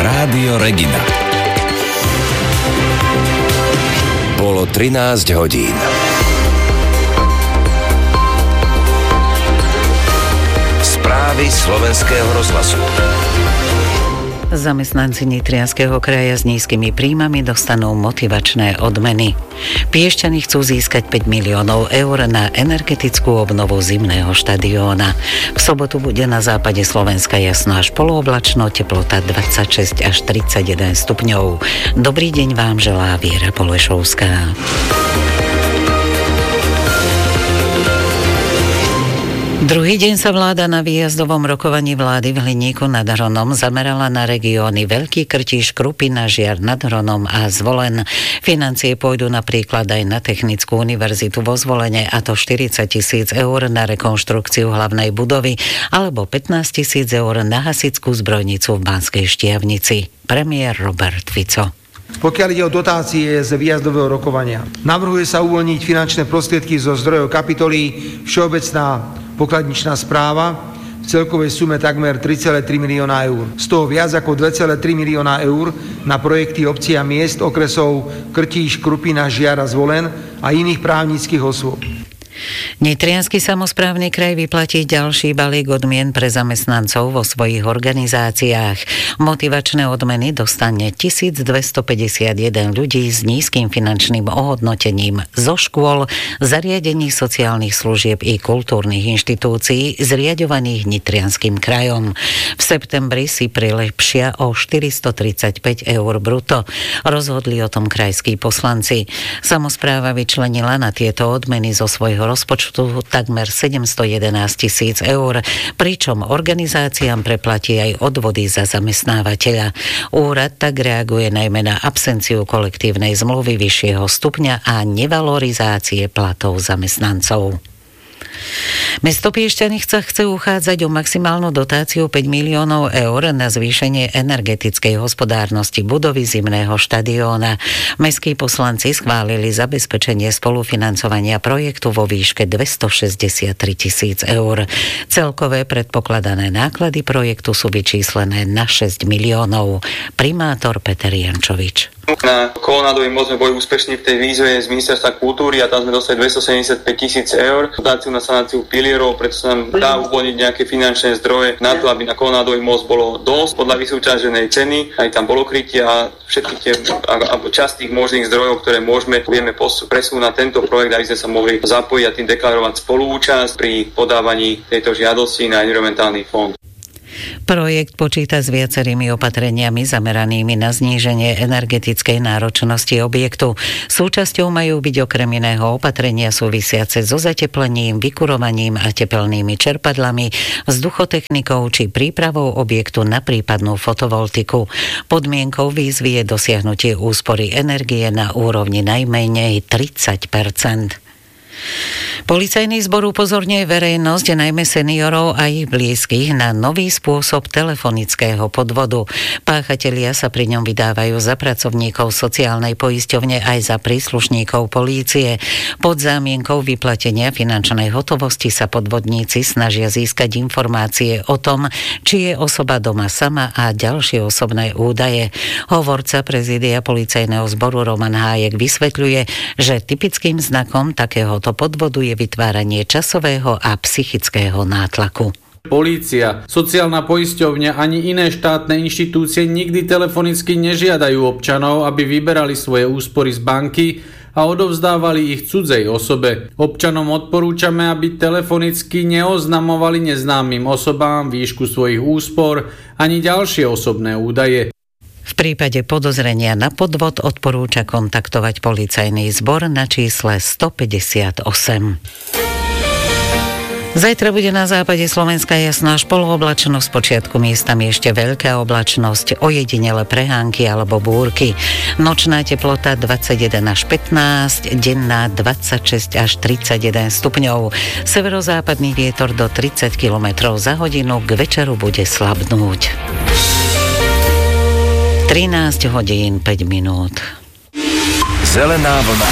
Rádio Regina. Bolo 13 hodín. Správy Slovenského rozhlasu. Zamestnanci Nitrianskeho kraja s nízkymi príjmami dostanú motivačné odmeny. Piešťani chcú získať 5 miliónov eur na energetickú obnovu zimného štadióna. V sobotu bude na západe Slovenska jasno až polooblačno, teplota 26 až 31 stupňov. Dobrý deň vám želá Viera Polešovská. Druhý deň sa vláda na výjazdovom rokovaní vlády v Hliníku nad Hronom zamerala na regióny Veľký Krtíš, Krupina, Žiar nad Hronom a Zvolen. Financie pôjdu napríklad aj na Technickú univerzitu vo Zvolene, a to 40 000 eur na rekonštrukciu hlavnej budovy alebo 15 000 eur na hasičskú zbrojnicu v Banskej Štiavnici. Premiér Robert Fico. Pokiaľ ide o dotácie z výjazdového rokovania, navrhuje sa uvoľniť finančné prostriedky zo zdrojov kapitoly Všeobecná pokladničná správa v celkovej sume takmer 3,3 milióna eur. Z toho viac ako 2,3 milióna eur na projekty obcí a miest okresov Krtíš, Krupina, Žiar a Zvolen a iných právnických osôb. Nitriansky samosprávny kraj vyplatí ďalší balík odmien pre zamestnancov vo svojich organizáciách. Motivačné odmeny dostane 1251 ľudí s nízkym finančným ohodnotením zo škôl, zariadení sociálnych služieb i kultúrnych inštitúcií zriaďovaných Nitrianskym krajom. V septembri si prilepšia o 435 eur bruto. Rozhodli o tom krajskí poslanci. Samospráva vyčlenila na tieto odmeny zo svojho rozpočtu takmer 711 000 eur, pričom organizáciám preplatí aj odvody za zamestnávateľa. Úrad tak reaguje najmä na absenciu kolektívnej zmluvy vyššieho stupňa a nevalorizácie platov zamestnancov. Mesto Piešťany sa chce uchádzať o maximálnu dotáciu 5 miliónov eur na zvýšenie energetickej hospodárnosti budovy zimného štadióna. Mestskí poslanci schválili zabezpečenie spolufinancovania projektu vo výške 263 000 eur. Celkové predpokladané náklady projektu sú vyčíslené na 6 miliónov. Primátor Peter Jančovič. Na Kolonádový most sme boli úspešní v tej výzve z Ministerstva kultúry a tam sme dostali 275 000 eur dotáciu na sanáciu pilierov, preto sa nám dá uvoľniť nejaké finančné zdroje na to, aby na Kolonádový most bolo dosť podľa vysúťaženej ceny, aj tam bolo krytie a všetky tie alebo časť tých možných zdrojov, ktoré vieme presúť na tento projekt, aby sme sa mohli zapojiť a tým deklarovať spoluúčasť pri podávaní tejto žiadosti na environmentálny fond. Projekt počíta s viacerými opatreniami zameranými na zníženie energetickej náročnosti objektu. Súčasťou majú byť okrem iného opatrenia súvisiace so zateplením, vykurovaním a tepelnými čerpadlami, vzduchotechnikou či prípravou objektu na prípadnú fotovoltiku. Podmienkou výzvy je dosiahnutie úspory energie na úrovni najmenej 30%. Policajný zbor upozorňuje verejnosť, najmä seniorov a ich blízkych, na nový spôsob telefonického podvodu. Páchatelia sa pri ňom vydávajú za pracovníkov sociálnej poisťovne aj za príslušníkov polície. Pod zámienkou vyplatenia finančnej hotovosti sa podvodníci snažia získať informácie o tom, či je osoba doma sama a ďalšie osobné údaje. Hovorca prezídia policajného zboru Roman Hájek vysvetľuje, že typickým znakom takéhoto podvodu je vytváranie časového a psychického nátlaku. Polícia, sociálna poisťovňa ani iné štátne inštitúcie nikdy telefonicky nežiadajú občanov, aby vyberali svoje úspory z banky a odovzdávali ich cudzej osobe. Občanom odporúčame, aby telefonicky neoznamovali neznámym osobám výšku svojich úspor ani ďalšie osobné údaje. V prípade podozrenia na podvod odporúča kontaktovať policajný zbor na čísle 158. Zajtra bude na západe Slovenska jasno až polooblačno, z počiatku miestami ešte veľká oblačnosť, ojedinele prehánky alebo búrky. Nočná teplota 21 až 15, denná 26 až 31 stupňov. Severozápadný vietor do 30 km za hodinu, k večeru bude slabnúť. 13 hodín 5 minút. Zelená vlna.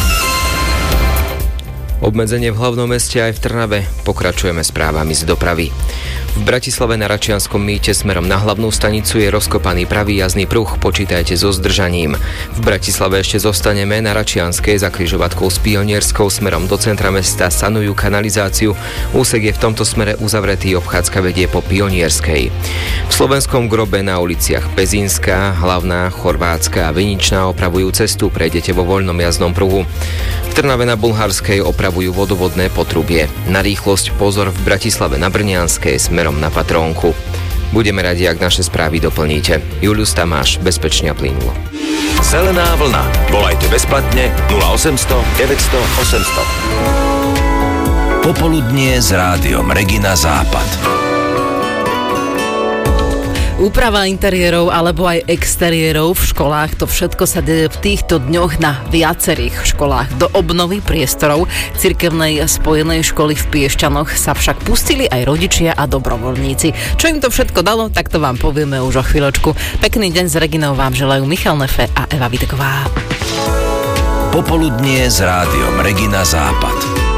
Obmedzenie v hlavnom meste aj v Trnave. Pokračujeme správami z dopravy. V Bratislave na Račianskom mýte smerom na hlavnú stanicu je rozkopaný pravý jazdný pruh, počítajte so zdržaním. V Bratislave ešte zostaneme, na Račianskej za križovatkou s Pionierskou smerom do centra mesta sanujú kanalizáciu. Úsek je v tomto smere uzavretý, obchádzka vedie po Pionierskej. V Slovenskom Grobe na uliciach Pezínska, Hlavná, Chorvátska a Viničná opravujú cestu, prejdete vo voľnom jazdnom pruhu. V Trnave na Bulharskej opravujú vodovodné potrubie. Na rýchlosť pozor v Bratislave na Brnianskej smerom na Patrónku. Budeme radi, ak naše správy doplníte. Julius Tamáš, bezpečne a plynulo. Zelená vlna. Volajte bezplatne 0800 900 800. Popoludnie s rádiom Regina Západ. Úprava interiérov alebo aj exteriérov v školách, to všetko sa deje v týchto dňoch na viacerých školách. Do obnovy priestorov cirkevnej spojenej školy v Piešťanoch sa však pustili aj rodičia a dobrovoľníci. Čo im to všetko dalo, tak to vám povieme už o chvíľočku. Pekný deň s Reginou vám želajú Michal Nefe a Eva Viteková. Popoludnie s rádiom Regina Západ.